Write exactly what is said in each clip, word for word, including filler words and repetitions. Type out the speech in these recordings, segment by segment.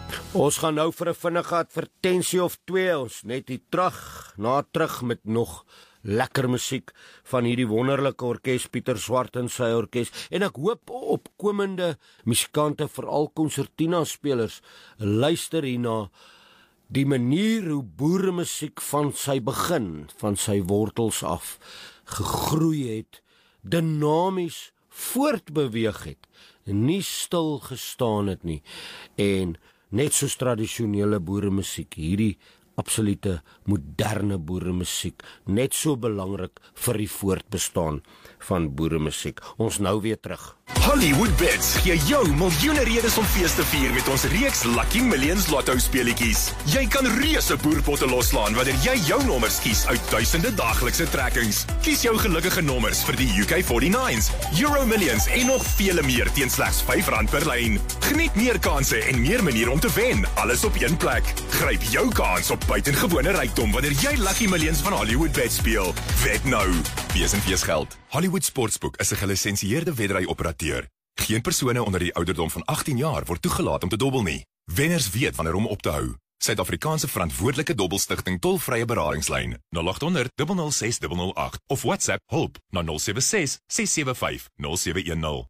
Ons gaan nou vir 'n vinnige advertensie of twee, ons net hier terug, na terug met nog lekker musiek van hierdie wonderlike orkes, Pieter Swart en sy orkes, en ek hoop opkomende musikante, veral konsertina spelers, luister hierna die manier hoe boeremusiek van sy begin, van sy wortels af, gegroei het, dinamies voortbeweeg het, nie stil gestaan het nie, en net soos tradisionele boeremusiek, hierdie absolute moderne boeremusiek, net so belangrik vir die voortbestaan van boeremusiek. Ons nou weer terug. Hollywood Bets gee jou miljoene redes om fees te vier met ons reeks Lucky Millions Lotto speletjies. Jy kan reuse boerpotte loslaan wanneer jy jou nommers kies uit duisende daaglikse trekkings. Kies jou gelukkige nommers vir die U K forty-nines, Euro Millions en nog vele meer teen slegs vyf rand per lyn. Geniet meer kansse en meer maniere om te wen, alles op een plek. Gryp jou kans op buitengewone rykdom wanneer jy Lucky Millions van Hollywood Bet speel. Wet nou. Wees en wees geld. Hollywood Sportsbook is 'n gelisensieerde weddery-operateur. Geen persone onder die ouderdom van agttien jaar word toegelaat om te dobbel nie. Wenners weet wanneer om op te hou. Suid-Afrikaanse verantwoordelike dobbelstigting tolvrye beradingslyn nul agt honderd, nul nul ses, nul nul agt of WhatsApp hulp na nul sewe ses, ses sewe vyf, nul sewe een nul.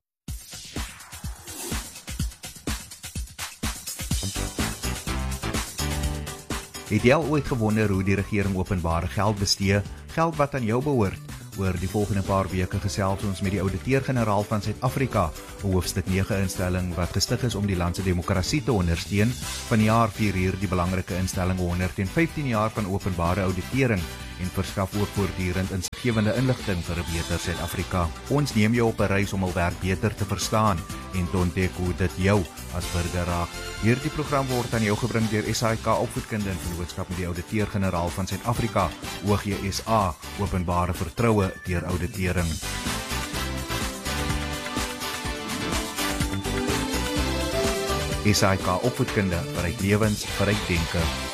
Het jy al ooit gewonder hoe die regering openbare geld bestee, geld wat aan jou behoort? Oor die volgende paar weke gesels ons met die ouditeur-generaal van Suid-Afrika, 'n hoofstuk nege instelling wat gestig is om die land se demokrasie te ondersteun. Vanjaar vier hier die belangrike instelling honderd en vyftien jaar van openbare auditering en verskaf ook voortdurend insiggewende inligting vir 'n beter Suid-Afrika. Ons neem jou op 'n reis om hul werk beter te verstaan en te ontdek hoe dit jou as burger raak. Hierdie program word aan jou gebring deur S A I K Opvoedkunde in vennootskap met die ouditeur-generaal van Suid-Afrika, O G S A, openbare vertroue deur auditering. S A I K Opvoedkunde, vir uit lewens, vir uit denke.